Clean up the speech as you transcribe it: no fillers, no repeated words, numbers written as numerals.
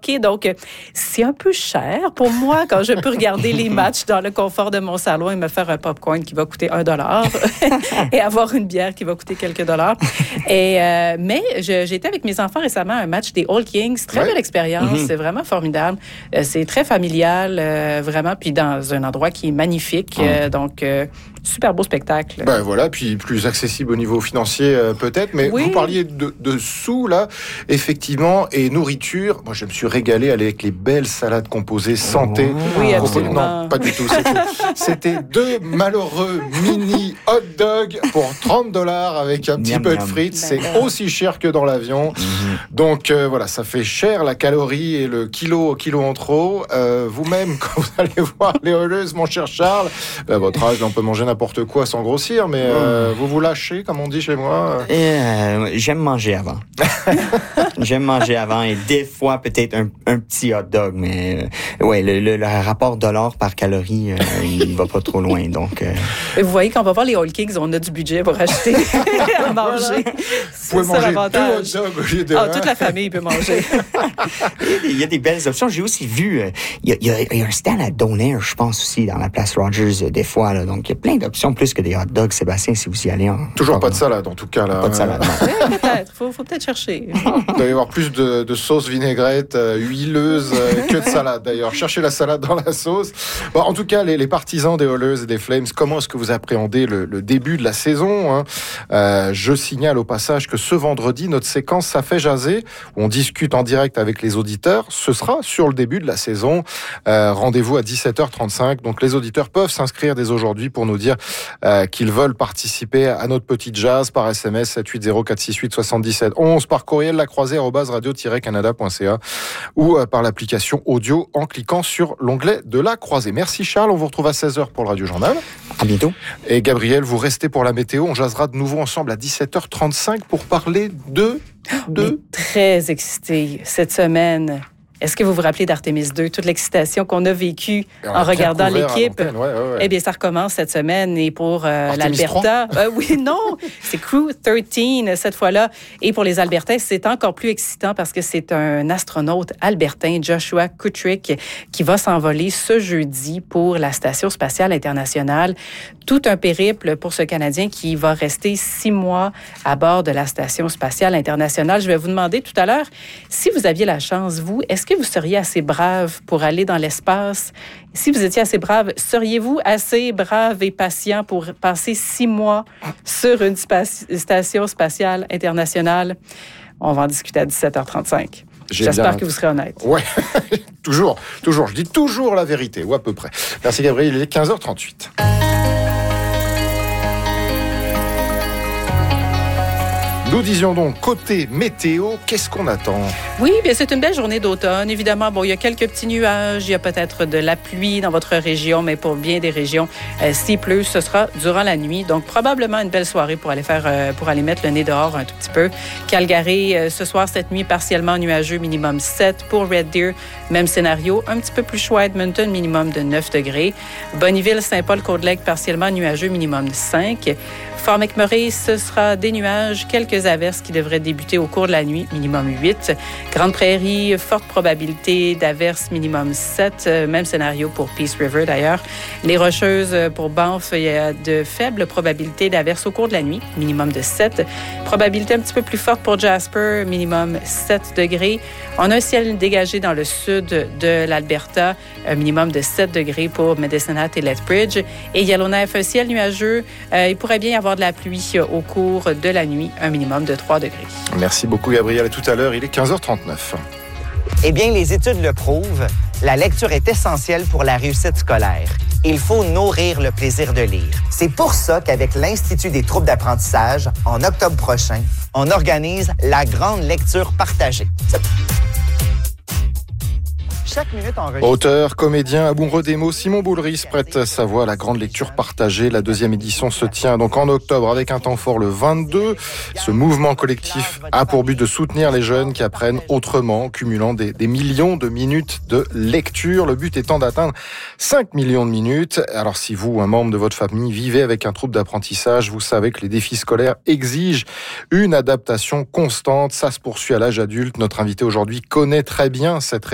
hockey. Donc, c'est un peu cher pour moi quand je peux regarder les matchs dans le confort de mon salon et me faire un popcorn qui va coûter $1 et avoir une bière qui va coûter quelques dollars. Mais j'ai été avec mes enfants récemment à un match des All Kings. Très belle expérience. C'est vraiment formidable. C'est très familial, vraiment. Puis dans un endroit qui est magnifique. Donc, super beau spectacle. Ben voilà, puis plus accessible au niveau financier peut-être. Mais vous parliez de sous, là, effectivement, et nourriture. Moi, je me suis régalé avec les belles salades composées santé. Oui, absolument. Non, pas du tout. C'était 2 malheureux mini hot dogs pour $30 avec un petit peu de frites. C'est aussi cher que dans l'avion. Donc voilà, ça fait cher la calorie et le kilo en trop. Vous-même, quand vous allez voir les Oilers, mon cher Charles, à votre âge, on peut manger n'importe quoi sans grossir, mais vous lâchez, comme on dit chez moi. J'aime manger avant. J'aime manger avant et des fois peut-être un petit hot dog, mais le rapport dollar par calorie, il va pas trop loin. Donc, vous voyez, quand on va voir les All Kings, on a du budget pour acheter à manger. Vous pouvez manger 2 hot dogs au lieu de toute la famille peut manger. Il y a des belles options. J'ai aussi vu, il y a un stand à Donair, je pense aussi, dans la place Rogers, des fois. Là, donc, il y a plein d'options, plus que des hot dogs, Sébastien, si vous y allez. Toujours pas de salade, en tout cas. Là. Pas de salade, non. Peut-être. Faut peut-être chercher. Il doit y avoir plus de sauce vinaigrette huileuse que de salade, d'ailleurs. Cherchez la salade dans la sauce. Bon, en tout cas, les partisans des Oilers et des Flames, comment est-ce que vous appréhendez le début de la saison, je signale au passage que ce vendredi, notre séquence Ça fait jaser, où on discute en direct avec les auditeurs. Ce sera sur le début de la saison. Rendez-vous à 17h35. Donc, les auditeurs peuvent s'inscrire dès aujourd'hui pour nous dire qu'ils veulent participer à notre petit jazz par SMS 780 468 77 11, par courriel lacroisée@radio-canada.ca ou par l'application audio en cliquant sur l'onglet de La Croisée. Merci Charles, on vous retrouve à 16h pour le Radio Journal. À bientôt. Et Gabriel, vous restez pour la météo. On jasera de nouveau ensemble à 17h35 pour parler de... Très excité cette semaine. Est-ce que vous vous rappelez d'Artemis 2, toute l'excitation qu'on a vécue en regardant l'équipe? Eh bien, ça recommence cette semaine et pour l'Alberta. C'est Crew 13 cette fois-là. Et pour les Albertains, c'est encore plus excitant parce que c'est un astronaute albertain, Joshua Kutrick, qui va s'envoler ce jeudi pour la Station spatiale internationale. Tout un périple pour ce Canadien qui va rester 6 mois à bord de la Station spatiale internationale. Je vais vous demander tout à l'heure, si vous aviez la chance, est-ce que vous seriez assez brave pour aller dans l'espace? Si vous étiez assez brave, seriez-vous assez brave et patient pour passer 6 mois sur une station spatiale internationale? On va en discuter à 17h35. J'espère que vous serez honnête. Ouais, toujours. Je dis toujours la vérité, ou à peu près. Merci Gabriel, il est 15h38. Nous disions donc, côté météo, qu'est-ce qu'on attend? Oui, bien c'est une belle journée d'automne. Évidemment, il y a quelques petits nuages, il y a peut-être de la pluie dans votre région, mais pour bien des régions, s'il pleut, ce sera durant la nuit. Donc, probablement une belle soirée pour aller mettre le nez dehors un tout petit peu. Calgary, ce soir, cette nuit, partiellement nuageux, minimum 7. Pour Red Deer, même scénario, un petit peu plus chaud à Edmonton, minimum de 9 degrés. Bonneville, Saint-Paul-Côte-Lake, partiellement nuageux, minimum de 5. Fort McMurray, ce sera des nuages, quelques averses qui devraient débuter au cours de la nuit, minimum 8. Grande Prairie, forte probabilité d'averses, minimum 7. Même scénario pour Peace River, d'ailleurs. Les Rocheuses, pour Banff, il y a de faibles probabilités d'averses au cours de la nuit, minimum de 7. Probabilité un petit peu plus forte pour Jasper, minimum 7 degrés. On a un ciel dégagé dans le sud de l'Alberta, un minimum de 7 degrés pour Medicine Hat et Lethbridge. Et Yellowknife, un ciel nuageux. Il pourrait bien y avoir de la pluie au cours de la nuit, un minimum de 3 degrés. Merci beaucoup Gabriel. À tout à l'heure, il est 15h39. Eh bien, les études le prouvent, la lecture est essentielle pour la réussite scolaire. Il faut nourrir le plaisir de lire. C'est pour ça qu'avec l'Institut des troubles d'apprentissage, en octobre prochain, on organise la grande lecture partagée. Chaque minute enregistrée. Auteur, comédien, amoureux des mots, Simon Boulris prête sa voix à la grande lecture partagée. La 2e édition se tient donc en octobre avec un temps fort le 22. Ce mouvement collectif a pour but de soutenir les jeunes qui apprennent autrement, cumulant des millions de minutes de lecture. Le but étant d'atteindre 5 millions de minutes. Alors si vous, un membre de votre famille, vivez avec un trouble d'apprentissage, vous savez que les défis scolaires exigent une adaptation constante. Ça se poursuit à l'âge adulte. Notre invité aujourd'hui connaît très bien cette